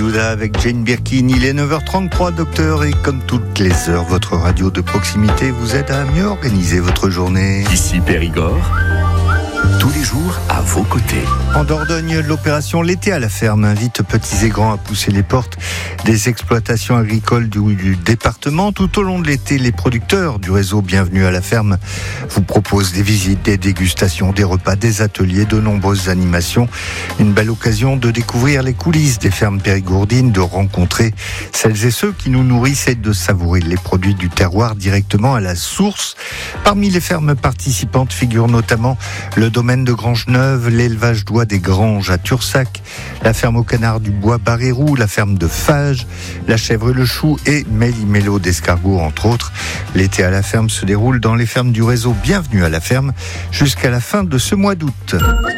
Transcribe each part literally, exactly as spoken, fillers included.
Judah avec Jane Birkin. Il est neuf heures trente-trois, docteur, et comme toutes les heures, votre radio de proximité vous aide à mieux organiser votre journée. Ici Périgord, tous les jours à vos côtés. En Dordogne, l'opération L'été à la ferme invite petits et grands à pousser les portes des exploitations agricoles du, du département. Tout au long de l'été, les producteurs du réseau Bienvenue à la ferme vous proposent des visites, des dégustations, des repas, des ateliers, de nombreuses animations. Une belle occasion de découvrir les coulisses des fermes périgourdines, de rencontrer celles et ceux qui nous nourrissent et de savourer les produits du terroir directement à la source. Parmi les fermes participantes figurent notamment le domaine de Grangeneuve, l'élevage d'oies des Granges à Tursac, la ferme au canard du Bois Barérou, la ferme de Fage, la chèvre et le chou et Méli-Mélo d'escargots entre autres. L'été à la ferme se déroule dans les fermes du réseau Bienvenue à la ferme jusqu'à la fin de ce mois d'août.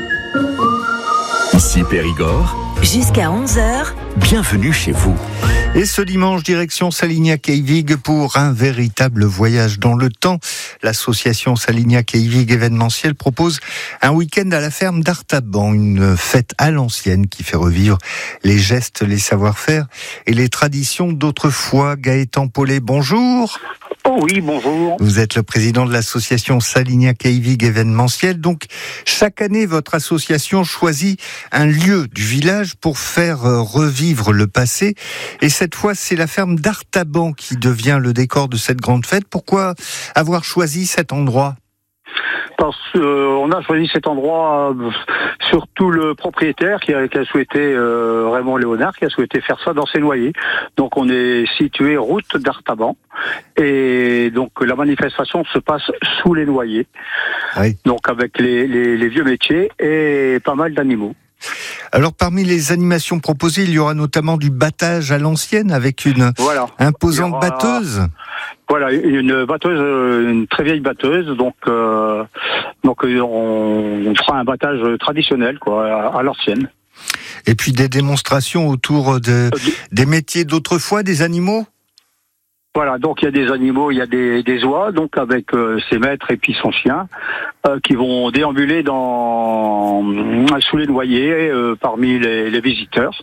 Ici Périgord, jusqu'à onze heures, bienvenue chez vous. Et ce dimanche, direction Salignac-Eyvig pour un véritable voyage dans le temps. L'association Salignac-Eyvig événementielle propose un week-end à la ferme d'Artaban, une fête à l'ancienne qui fait revivre les gestes, les savoir-faire et les traditions d'autrefois. Gaëtan Paulet, bonjour. Oh oui, bonjour. Vous êtes le président de l'association Salignac-Eyvig événementielle. Donc, chaque année, votre association choisit un lieu du village pour faire revivre le passé. Et cette fois, c'est la ferme d'Artaban qui devient le décor de cette grande fête. Pourquoi avoir choisi cet endroit ? Parce qu'on a choisi cet endroit, euh, surtout le propriétaire qui a, qui a souhaité, euh, Raymond Léonard, qui a souhaité faire ça dans ses noyers. Donc on est situé route d'Artaban et donc la manifestation se passe sous les noyers, oui. Donc avec les, les, les vieux métiers et pas mal d'animaux. Alors parmi les animations proposées, il y aura notamment du battage à l'ancienne avec une voilà. imposante aura... batteuse. Voilà, une batteuse, une très vieille batteuse, donc euh, donc on fera un battage traditionnel quoi, à, à l'ancienne. Et puis des démonstrations autour de, des métiers d'autrefois, des animaux. Voilà, donc il y a des animaux, il y a des, des oies, donc avec euh, ses maîtres et puis son chien, euh, qui vont déambuler dans sous les noyers euh, parmi les, les visiteurs.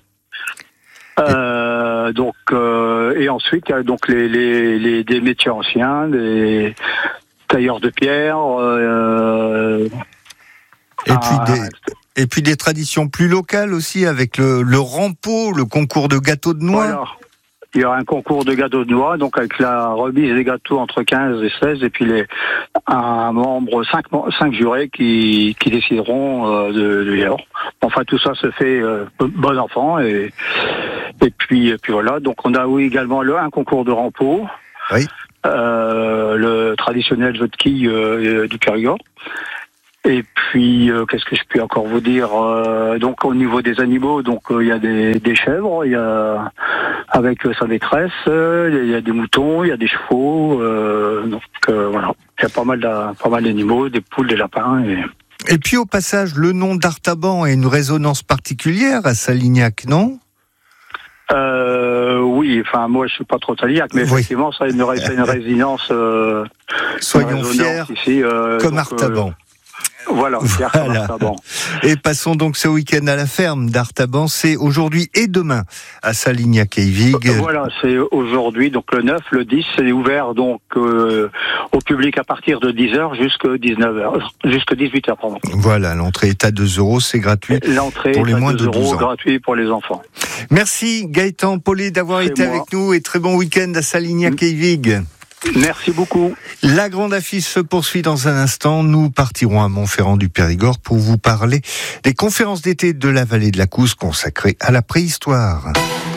Euh, donc euh, et ensuite il y a donc les, les, les des métiers anciens, des tailleurs de pierre. Euh, et puis ah, des et puis des traditions plus locales aussi avec le, le rampeau, le concours de gâteaux de noix. Voilà. Il y aura un concours de gâteaux de noix, donc avec la remise des gâteaux entre quinze et seize, et puis les un membre, cinq, cinq jurés qui, qui décideront euh, de, de l'heure. Enfin, tout ça se fait euh, bon enfant, et, et puis, et puis voilà. Donc on a oui, également le, un concours de rampeau, oui. euh, le traditionnel jeu de quilles euh, du Périgord. Et puis, euh, qu'est-ce que je peux encore vous dire euh, donc au niveau des animaux, donc il euh, y a des, des chèvres, il y a avec euh, sa maîtresse, il euh, y a des moutons, il y a des chevaux, euh, donc euh, voilà, il y a pas mal de, pas mal d'animaux, des poules, des lapins. Et... et puis au passage, le nom d'Artaban a une résonance particulière à Salignac, non ? Euh, oui, enfin moi je suis pas trop Salignac, mais oui. Effectivement ça a une, une résonance. Euh, Soyons une fiers, ici, euh, comme donc, Artaban. Euh, Voilà, voilà. Et passons donc ce week-end à la ferme d'Artaban. C'est aujourd'hui et demain à Salignac-Eyvig. Voilà, c'est aujourd'hui, donc le neuf, le dix, c'est ouvert donc euh, au public à partir de dix heures jusqu'à dix-neuf heures, jusqu'à dix-huit heures, pardon. Voilà, l'entrée est à deux euros, c'est gratuit l'entrée pour les est à moins de douze ans. Gratuit pour les enfants. Merci Gaëtan Paulet d'avoir c'est été moi. Avec nous et très bon week-end à Salignac-Eyvig. Merci beaucoup. La grande affiche se poursuit dans un instant. Nous partirons à Montferrand du Périgord pour vous parler des conférences d'été de la vallée de la Cousse consacrées à la préhistoire.